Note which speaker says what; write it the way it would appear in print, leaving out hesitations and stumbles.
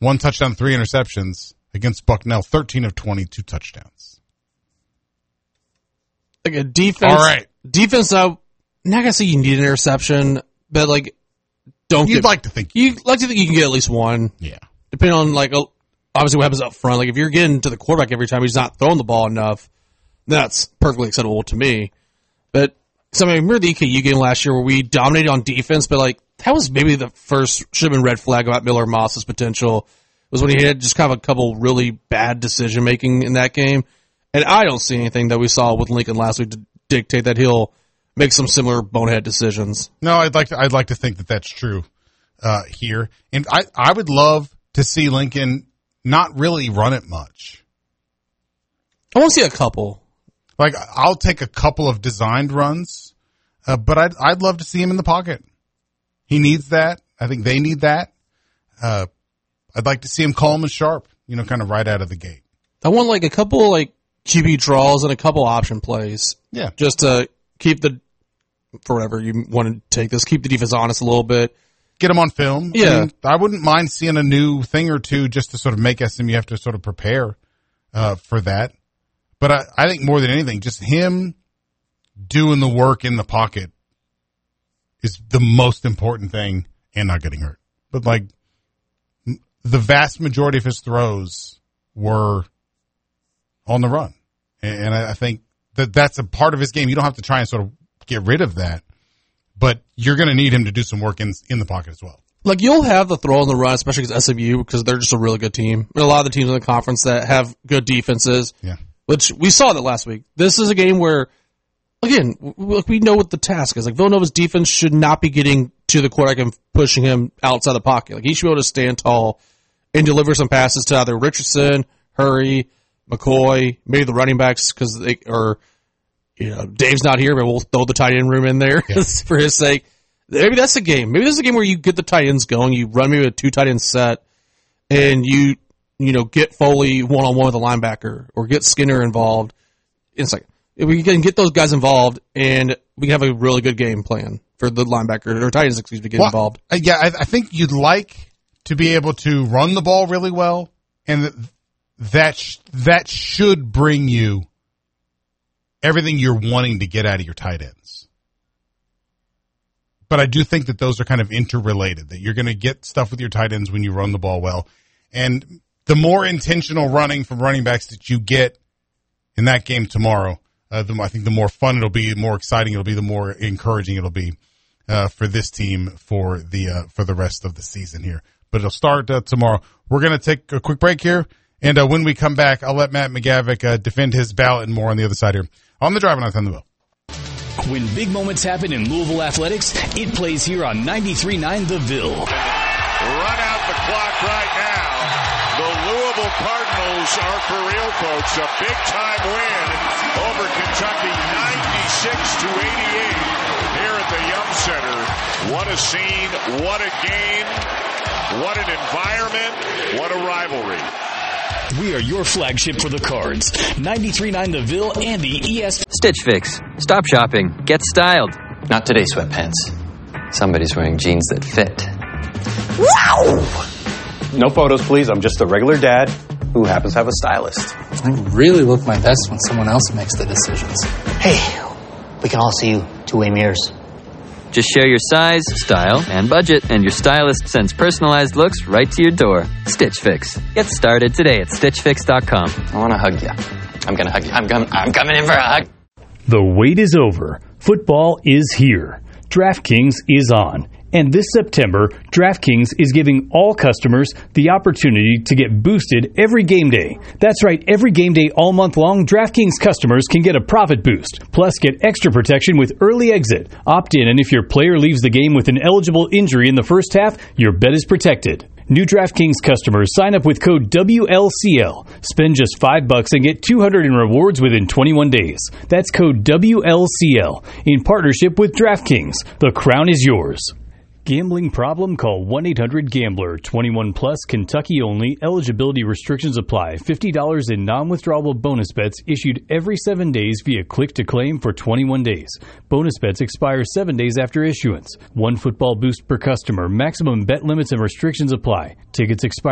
Speaker 1: 1 touchdown, 3 interceptions. Against Bucknell, 13 of 22 touchdowns.
Speaker 2: Like a defense.
Speaker 1: All right.
Speaker 2: Defense, I'm not going to say you need an interception, but like,
Speaker 1: You'd like to think
Speaker 2: you can get at least one.
Speaker 1: Yeah.
Speaker 2: Depending on, like, obviously what happens up front. Like, if you're getting to the quarterback every time he's not throwing the ball enough, that's perfectly acceptable to me. But, so I mean, remember the EKU game last year where we dominated on defense, but like, that was maybe the first, should have been red flag about Miller Moss's potential. Was when he had just kind of a couple really bad decision making in that game. And I don't see anything that we saw with Lincoln last week to dictate that he'll make some similar bonehead decisions.
Speaker 1: No, I'd like to think that that's true here. And I would love to see Lincoln not really run it much.
Speaker 2: I want to see a couple.
Speaker 1: Like, I'll take a couple of designed runs, but I'd love to see him in the pocket. He needs that. I think they need that. I'd like to see him calm and sharp, kind of right out of the gate.
Speaker 2: I want like a couple like QB draws and a couple option plays.
Speaker 1: Yeah.
Speaker 2: Just to keep for whatever you want to take this, keep the defense honest a little bit.
Speaker 1: Get them on film.
Speaker 2: Yeah.
Speaker 1: I wouldn't mind seeing a new thing or two just to sort of make SMU have to sort of prepare for that. But I think more than anything, just him doing the work in the pocket is the most important thing and not getting hurt. But like, the vast majority of his throws were on the run. And I think that's a part of his game. You don't have to try and sort of get rid of that, but you're going to need him to do some work in the pocket as well.
Speaker 2: Like, you'll have the throw on the run, especially against SMU, because they're just a really good team. And a lot of the teams in the conference that have good defenses, which we saw that last week. This is a game where, again, we know what the task is. Like, Villanova's defense should not be getting to the quarterback and pushing him outside the pocket. Like, he should be able to stand tall and deliver some passes to either Richardson, Hurry, McCoy, maybe the running backs, because Dave's not here, but we'll throw the tight end room in there for his sake. Maybe that's the game. Maybe this is a game where you get the tight ends going, you run maybe a 2 tight end set, and you get Foley one-on-one with a linebacker, or get Skinner involved. It's like, if we can get those guys involved, and we can have a really good game plan for the linebacker, or tight ends, to get involved.
Speaker 1: Yeah, I think you'd like to be able to run the ball really well, and that should bring you everything you're wanting to get out of your tight ends. But I do think that those are kind of interrelated, that you're going to get stuff with your tight ends when you run the ball well. And the more intentional running from running backs that you get in that game tomorrow, I think the more fun it'll be, the more exciting it'll be, the more encouraging it'll be for this team for the rest of the season here. But it'll start tomorrow. We're going to take a quick break here, and when we come back, I'll let Matt McGavick defend his ballot and more on the other side here on the Drive on the Bill.
Speaker 3: When big moments happen in Louisville athletics, it plays here on 93.9 The Ville.
Speaker 4: Run out the clock right now. The Louisville Cardinals are for real, folks. A big-time win over Kentucky, 96-88 here at the Yum Center. What a scene, what a game, what an environment, what a rivalry.
Speaker 3: We are your flagship for the Cards. 93.9 The Ville and the ES.
Speaker 5: Stitch Fix. Stop shopping. Get styled.
Speaker 6: Not today, sweatpants. Somebody's wearing jeans that fit.
Speaker 7: Wow! No photos, please. I'm just a regular dad who happens to have a stylist.
Speaker 8: I really look my best when someone else makes the decisions.
Speaker 9: Hey, we can all see you two-way mirrors.
Speaker 5: Just share your size, style, and budget, and your stylist sends personalized looks right to your door. Stitch Fix. Get started today at StitchFix.com.
Speaker 6: I want to hug you. I'm going to hug you. I'm coming in for a hug.
Speaker 10: The wait is over. Football is here. DraftKings is on. And this September, DraftKings is giving all customers the opportunity to get boosted every game day. That's right, every game day all month long, DraftKings customers can get a profit boost. Plus, get extra protection with early exit. Opt in, and if your player leaves the game with an eligible injury in the first half, your bet is protected. New DraftKings customers sign up with code WLCL. Spend just $5 and get $200 in rewards within 21 days. That's code WLCL in partnership with DraftKings. The crown is yours. Gambling problem? Call 1-800-GAMBLER. 21 plus, Kentucky only. Eligibility restrictions apply. $50 in non-withdrawable bonus bets issued every 7 days via click to claim for 21 days. Bonus bets expire 7 days after issuance. One football boost per customer. Maximum bet limits and restrictions apply. Tickets expire